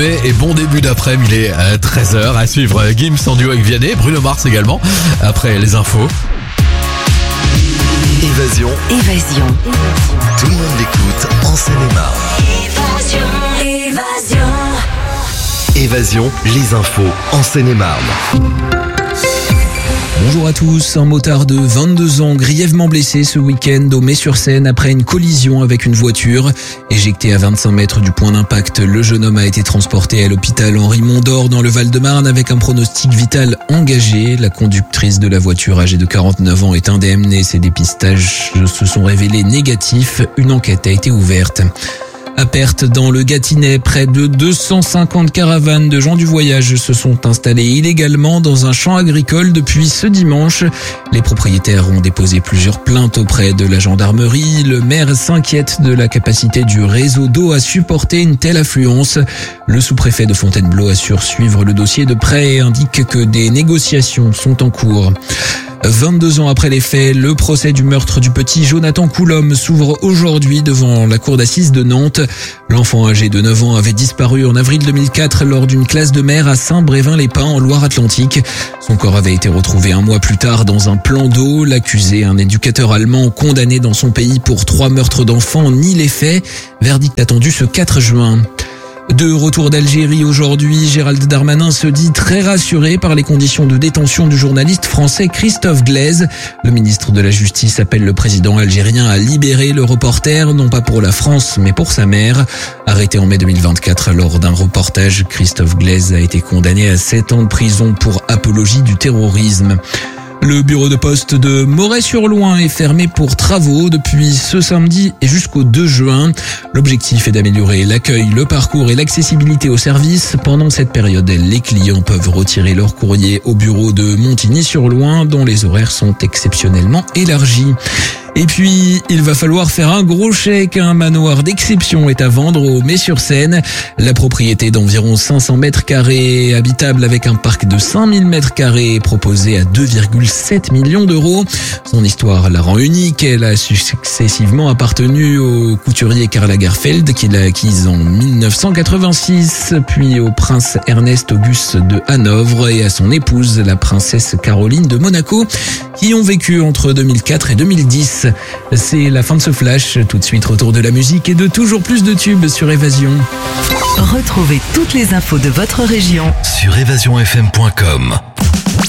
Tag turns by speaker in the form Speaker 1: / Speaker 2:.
Speaker 1: mai et bon début d'après-midi, il est à 13h. À suivre Gims en duo avec Vianney, Bruno Mars également, après les infos.
Speaker 2: Évasion. Tout le monde l'écoute en Seine-et-Marne. Évasion, les infos en Seine-et-Marne.
Speaker 3: Bonjour à tous, un motard de 22 ans grièvement blessé ce week-end au Mets-sur-Seine après une collision avec une voiture. Éjecté à 25 mètres du point d'impact, le jeune homme a été transporté à l'hôpital Henri Mondor dans le Val-de-Marne avec un pronostic vital engagé. La conductrice de la voiture âgée de 49 ans est indemne. Ses dépistages se sont révélés négatifs. Une enquête a été ouverte. À Perth, dans le Gâtinais, près de 250 caravanes de gens du voyage se sont installées illégalement dans un champ agricole depuis ce dimanche. Les propriétaires ont déposé plusieurs plaintes auprès de la gendarmerie. Le maire s'inquiète de la capacité du réseau d'eau à supporter une telle affluence. Le sous-préfet de Fontainebleau assure suivre le dossier de près et indique que des négociations sont en cours. 22 ans après les faits, le procès du meurtre du petit Jonathan Coulombe s'ouvre aujourd'hui devant la cour d'assises de Nantes. L'enfant âgé de 9 ans avait disparu en avril 2004 lors d'une classe de mer à Saint-Brévin-les-Pins en Loire-Atlantique. Son corps avait été retrouvé un mois plus tard dans un plan d'eau. L'accusé, un éducateur allemand condamné dans son pays pour 3 meurtres d'enfants, nie les faits. Verdict attendu ce 4 juin. De retour d'Algérie aujourd'hui, Gérald Darmanin se dit très rassuré par les conditions de détention du journaliste français Christophe Glaise. Le ministre de la Justice appelle le président algérien à libérer le reporter, non pas pour la France, mais pour sa mère. Arrêté en mai 2024 lors d'un reportage, Christophe Glaise a été condamné à 7 ans de prison pour apologie du terrorisme. Le bureau de poste de Moret-sur-Loing est fermé pour travaux depuis ce samedi et jusqu'au 2 juin. L'objectif est d'améliorer l'accueil, le parcours et l'accessibilité aux services. Pendant cette période, les clients peuvent retirer leur courrier au bureau de Montigny-sur-Loing, dont les horaires sont exceptionnellement élargis. Et puis, il va falloir faire un gros chèque. Un manoir d'exception est à vendre au Mets-sur-Seine. La propriété d'environ 500 mètres carrés habitable avec un parc de 5000 mètres carrés est proposée à 2,7 millions d'euros. Son histoire la rend unique. Elle a successivement appartenu au couturier Karl Lagerfeld qui l'a acquise en 1986, puis au prince Ernest Auguste de Hanovre et à son épouse, la princesse Caroline de Monaco, qui ont vécu entre 2004 et 2010. C'est la fin de ce flash. Tout de suite, retour de la musique et de toujours plus de tubes sur Évasion.
Speaker 4: Retrouvez toutes les infos de votre région
Speaker 2: sur évasionfm.com.